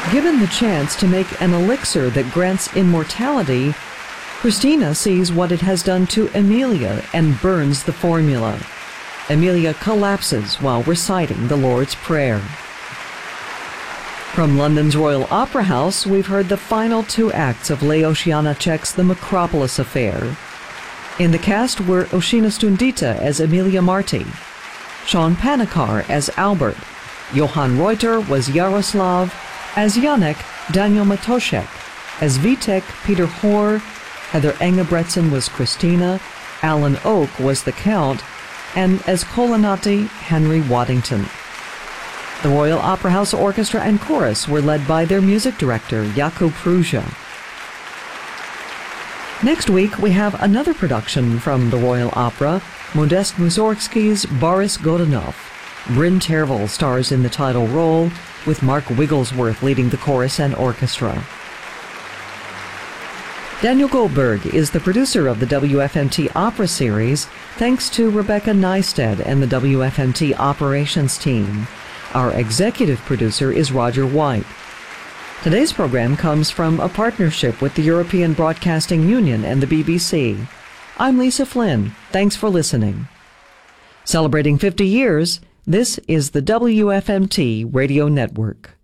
Given the chance to make an elixir that grants immortality, Christina sees what it has done to Emilia and burns the formula. Emilia collapses while reciting the Lord's Prayer. From London's Royal Opera House, we've heard the final two acts of Leos Janáček's The Macropolis Affair. In the cast were Oshina Stundita as Emilia Marti, Sean Panikar as Albert, Johan Reuter was Yaroslav, as Janek, Daniel Matoshek, as Vitek, Peter Hoare, Heather Engebretson was Christina, Alan Oak was the Count, and as Colonnati, Henry Waddington. The Royal Opera House Orchestra and Chorus were led by their music director, Jakub Prusa. Next week, we have another production from the Royal Opera, Modest Mussorgsky's Boris Godunov. Bryn Tervel stars in the title role, with Mark Wigglesworth leading the chorus and orchestra. Daniel Goldberg is the producer of the WFMT Opera Series, thanks to Rebecca Neisted and the WFMT Operations team. Our executive producer is Roger White. Today's program comes from a partnership with the European Broadcasting Union and the BBC. I'm Lisa Flynn. Thanks for listening. Celebrating 50 years, this is the WFMT Radio Network.